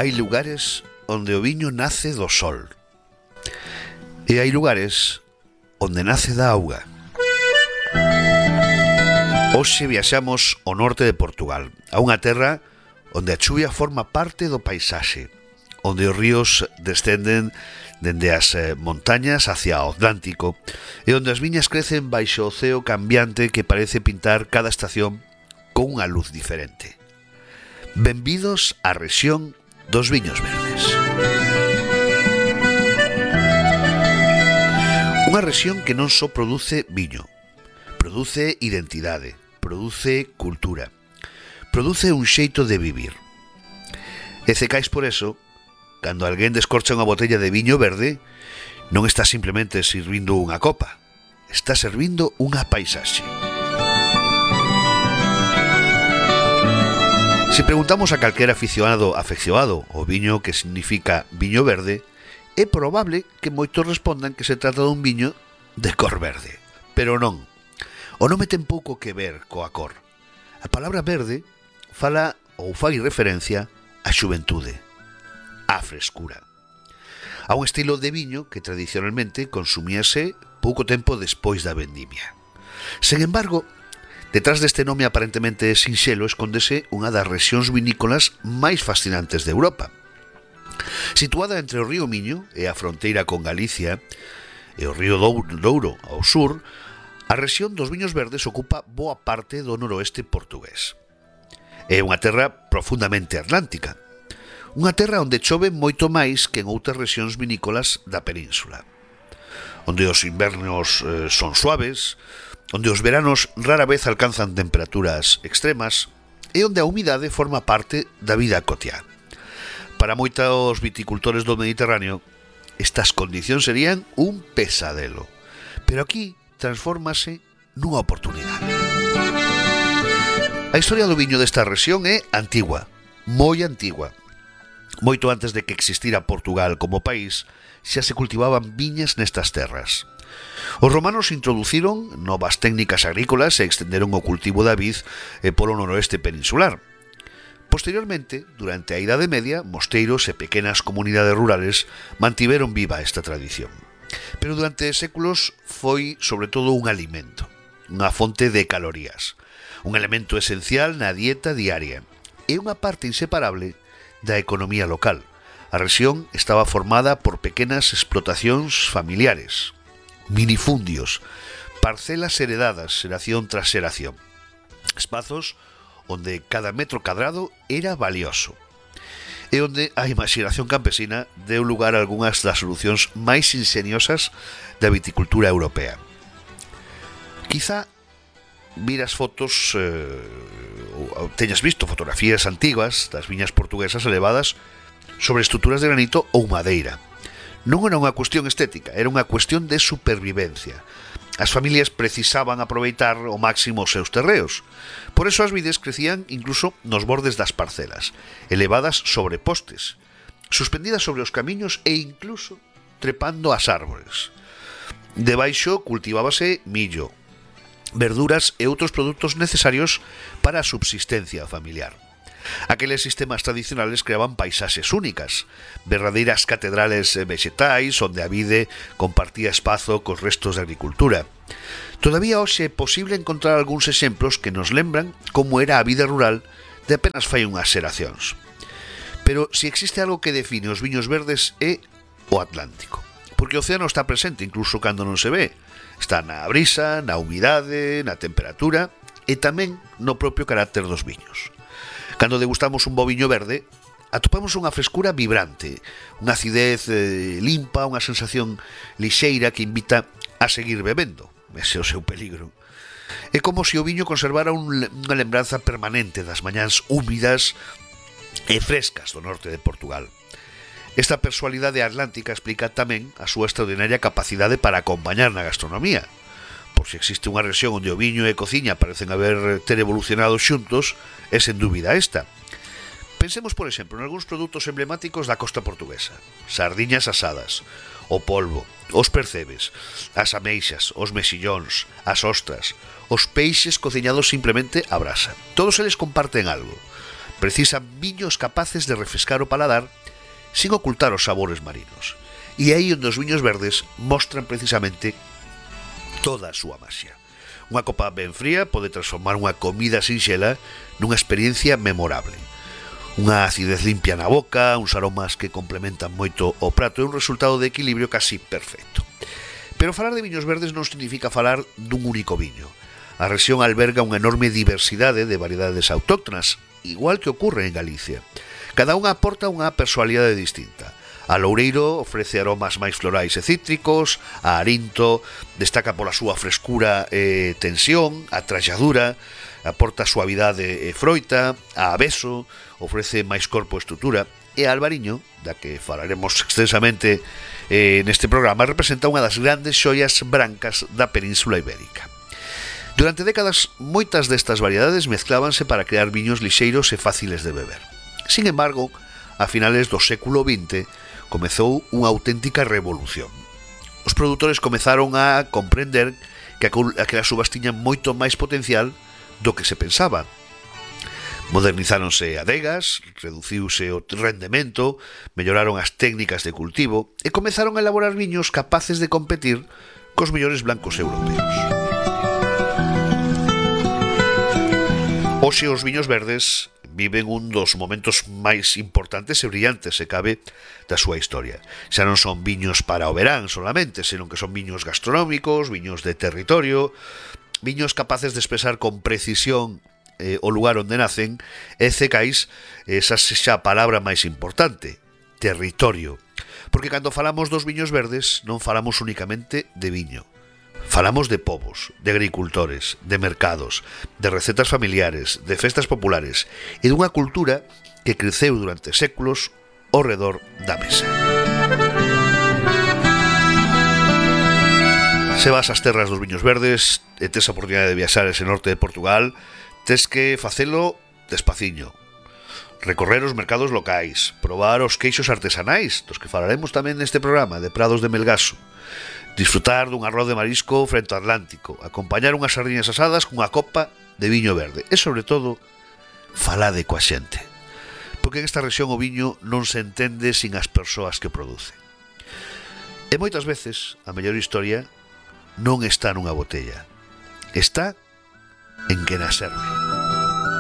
Hai lugares onde o viño nace do sol e hai lugares onde nace da auga. Hoxe viaxamos ao norte de Portugal, a unha terra onde a chuvia forma parte do paisaxe, onde os ríos descenden dende as montañas hacia o Atlántico e onde as viñas crecen baixo o ceo cambiante que parece pintar cada estación con unha luz diferente. Benvidos á rexión dos viños verdes. Unha rexión que non só produce viño, produce identidade, produce cultura, produce un xeito de vivir. E cecais por eso, cando alguén descorcha unha botella de viño verde, non está simplemente sirvindo unha copa, está servindo unha paisaxe. Se preguntamos a calquera aficionado ao viño que significa viño verde, é probable que moitos respondan que se trata dun viño de cor verde. Pero non. O nome ten pouco que ver coa cor. A palabra verde fala ou fai referencia á xuventude, á frescura, a un estilo de viño que tradicionalmente consumíase pouco tempo despois da vendimia. Sen embargo, detrás deste nome aparentemente sinxelo escóndese unha das rexións vinícolas máis fascinantes de Europa. Situada entre o río Miño e a fronteira con Galicia e o río Douro ao sur, a rexión dos viños verdes ocupa boa parte do noroeste portugués. É unha terra profundamente atlántica, unha terra onde chove moito máis que en outras rexións vinícolas da península, onde os invernos son suaves, onde os veranos rara vez alcanzan temperaturas extremas e onde a humidade forma parte da vida cotiá. Para moitos viticultores do Mediterráneo, estas condicións serían un pesadelo, pero aquí transfórmase nunha oportunidade. A historia do viño desta rexión é antigua, moi antigua. Moito antes de que existira Portugal como país, xa se cultivaban viñas nestas terras. Os romanos introduciron novas técnicas agrícolas e extenderon o cultivo da vid polo noroeste peninsular. Posteriormente, durante a Idade Media, mosteiros e pequenas comunidades rurales mantiveron viva esta tradición. Pero durante séculos foi sobre todo un alimento, unha fonte de calorías, un elemento esencial na dieta diaria e unha parte inseparable da economía local. A rexión estaba formada por pequenas explotacións familiares, minifundios, parcelas heredadas xeración tras xeración, espazos onde cada metro cadrado era valioso e onde a imaxinación campesina deu lugar a algunhas das solucións máis ingeniosas da viticultura europea. Quizá viras fotos, teñas visto fotografías antiguas das viñas portuguesas elevadas sobre estruturas de granito ou madeira. Non era unha cuestión estética, era unha cuestión de supervivencia. As familias precisaban aproveitar ao máximo os seus terreos. Por eso as vides crecían incluso nos bordes das parcelas, elevadas sobre postes, suspendidas sobre os camiños e incluso trepando as árbores. Debaixo cultivábase millo, verduras e outros produtos necesarios para a subsistencia familiar. Aqueles sistemas tradicionales creaban paisaxes únicas, verdadeiras catedrales vegetais onde a vide compartía espazo cos restos de agricultura. Todavía hoxe é posible encontrar algúns exemplos que nos lembran como era a vida rural de apenas fai unhas xeracións. Pero se existe algo que define os viños verdes é o Atlántico, porque o océano está presente incluso cando non se ve. Está na brisa, na humidade, na temperatura e tamén no propio carácter dos viños. Cando degustamos un bo viño verde, atopamos unha frescura vibrante, unha acidez limpa, unha sensación lixeira que invita a seguir bebendo, ese é o seu peligro. É como se o viño conservara unha lembranza permanente das mañáns húmidas e frescas do norte de Portugal. Esta persoalidade atlántica explica tamén a súa extraordinaria capacidade para acompañar na gastronomía. Por se existe unha rexión onde o viño e a cociña parecen ter evolucionado xuntos, é sen dúbida esta. Pensemos, por exemplo, en algúns produtos emblemáticos da costa portuguesa: sardiñas asadas, o polvo, os percebes, as ameixas, os mexillóns, as ostras, os peixes cociñados simplemente a brasa. Todos eles comparten algo: precisan viños capaces de refrescar o paladar sin ocultar os sabores marinos. E aí onde os viños verdes mostran precisamente toda a súa maxia. Unha copa ben fría pode transformar unha comida sinxela nunha experiencia memorable. Unha acidez limpia na boca, uns aromas que complementan moito o prato e un resultado de equilibrio casi perfecto. Pero falar de viños verdes non significa falar dun único viño. A rexión alberga unha enorme diversidade de variedades autóctonas, igual que ocorre en Galicia. Cada unha aporta unha persoalidade distinta. A Loureiro ofrece aromas máis florais e cítricos, a Arinto destaca pola súa frescura e tensión, a Tralladura aporta suavidade e froita, a Abeso ofrece máis corpo e estrutura, e a Albariño, da que falaremos extensamente neste programa, representa unha das grandes xoias brancas da Península Ibérica. Durante décadas, moitas destas variedades mezclábanse para crear viños lixeiros e fáciles de beber. Sin embargo, a finales do século XX, comezou unha auténtica revolución. Os produtores comezaron a comprender que aquelas uvas tiñan moito máis potencial do que se pensaba. Modernizáronse adegas, reduciuse o rendemento, melloraron as técnicas de cultivo e comezaron a elaborar viños capaces de competir cos mellores blancos europeos. Hoxe os viños verdes viven un dos momentos máis importantes e brillantes, se cabe, da súa historia. Xa non son viños para o verán solamente, senón que son viños gastronómicos, viños de territorio, viños capaces de expresar con precisión o lugar onde nacen, e cecais esa xa palabra máis importante, territorio. Porque cando falamos dos viños verdes non falamos únicamente de viño. Falamos de povos, de agricultores, de mercados, de recetas familiares, de festas populares e dunha cultura que creceu durante séculos ao redor da mesa. Se vas ás terras dos viños verdes e tes a oportunidade de viaxar ese norte de Portugal, tes que facelo despaciño. Recorrer os mercados locais, probar os queixos artesanais, dos que falaremos tamén neste programa, de Prados de Melgaso, disfrutar dun arroz de marisco frente ao Atlántico, acompañar unhas sardiñas asadas cunha copa de viño verde e, sobre todo, falade coa xente. Porque en esta rexión o viño non se entende sin as persoas que produce. E moitas veces a mellor historia non está nunha botella, está en que na serve.